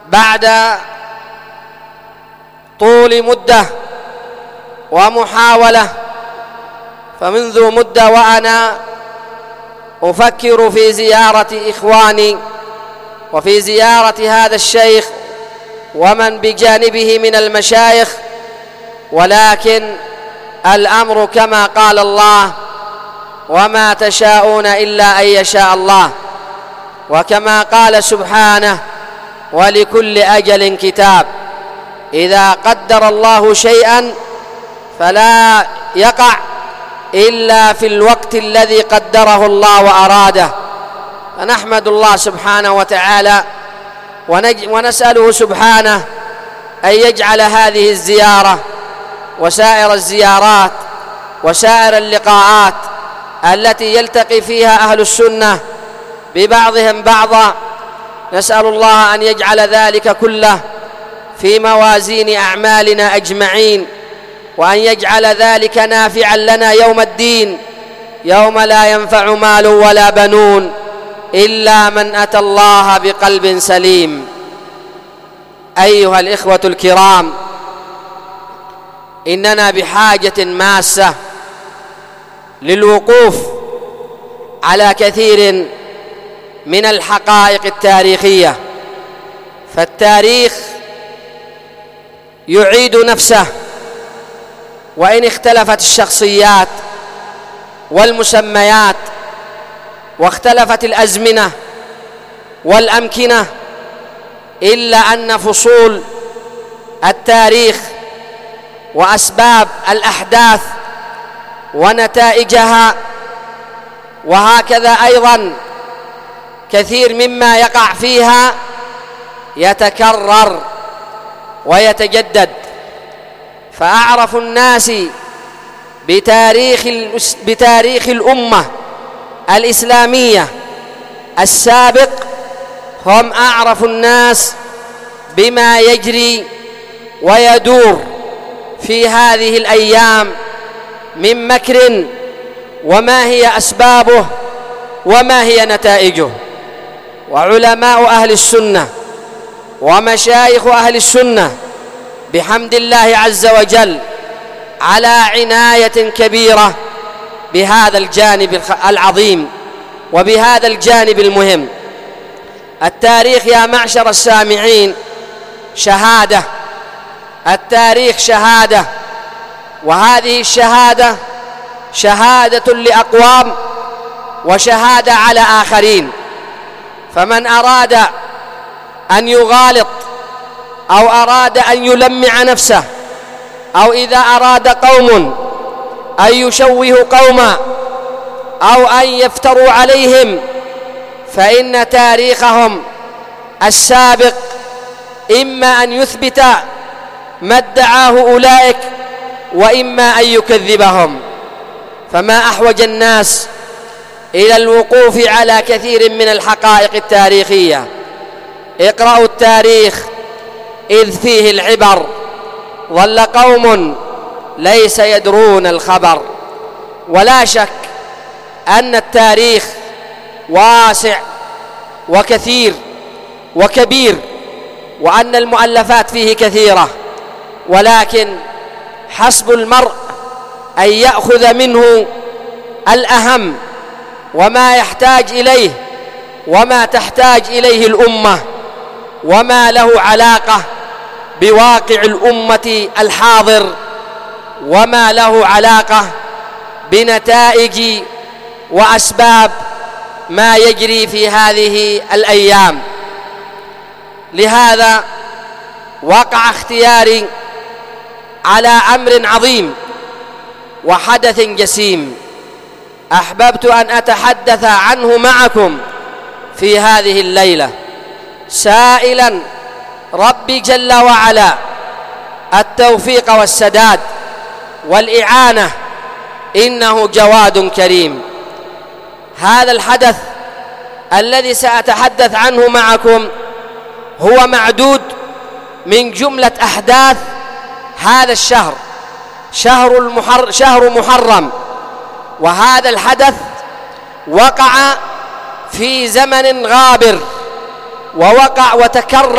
بعد طول مدة ومحاولة، فمنذ مدة وأنا أفكر في زيارة إخواني وفي زيارة هذا الشيخ ومن بجانبه من المشايخ، ولكن الأمر كما قال الله: وما تشاءون إلا أن يشاء الله. وكما قال سبحانه: ولكل أجل كتاب. إذا قدر الله شيئا فلا يقع إلا في الوقت الذي قدره الله وأراده. فنحمد الله سبحانه وتعالى ونسأله سبحانه أن يجعل هذه الزيارة وسائر الزيارات وسائر اللقاءات التي يلتقي فيها أهل السنة ببعضهم بعضا، نسأل الله أن يجعل ذلك كله في موازين أعمالنا أجمعين، وأن يجعل ذلك نافعا لنا يوم الدين، يوم لا ينفع مال ولا بنون إلا من أتى الله بقلب سليم. أيها الإخوة الكرام، إننا بحاجة ماسة للوقوف على كثير من الحقائق التاريخية، فالتاريخ يعيد نفسه، وإن اختلفت الشخصيات والمسميات واختلفت الأزمنة والأمكنة، إلا أن فصول التاريخ وأسباب الأحداث ونتائجها، وهكذا أيضا كثير مما يقع فيها يتكرر ويتجدد. فأعرف الناس بتاريخ الأمة الإسلامية السابق هم أعرف الناس بما يجري ويدور في هذه الأيام من مكر، وما هي أسبابه وما هي نتائجه. وعلماء أهل السنة ومشايخ أهل السنة بحمد الله عز وجل على عناية كبيرة بهذا الجانب العظيم وبهذا الجانب المهم. التاريخ يا معشر السامعين شهادة، التاريخ شهادة، وهذه الشهادة شهادة لأقوام وشهادة على آخرين. فمن أراد أن يغالط أو أراد أن يلمع نفسه، أو إذا أراد قوم أن يشوهوا قوما أو أن يفتروا عليهم، فإن تاريخهم السابق إما أن يثبت ما ادعاه أولئك وإما أن يكذبهم. فما أحوج الناس إلى الوقوف على كثير من الحقائق التاريخية. اقرأوا التاريخ إذ فيه العبر، ظل قوم ليس يدرون الخبر. ولا شك أن التاريخ واسع وكثير وكبير، وأن المؤلفات فيه كثيرة، ولكن حسب المرء أن يأخذ منه الأهم وما يحتاج إليه وما تحتاج إليه الأمة، وما له علاقة بواقع الأمة الحاضر، وما له علاقة بنتائج وأسباب ما يجري في هذه الأيام. لهذا وقع اختياري على أمر عظيم وحدث جسيم، أحببت أن أتحدث عنه معكم في هذه الليلة، سائلا ربي جل وعلا التوفيق والسداد والإعانة، إنه جواد كريم. هذا الحدث الذي سأتحدث عنه معكم هو معدود من جملة أحداث هذا الشهر، شهر محرم. وهذا الحدث وقع في زمن غابر، ووقع وتكرر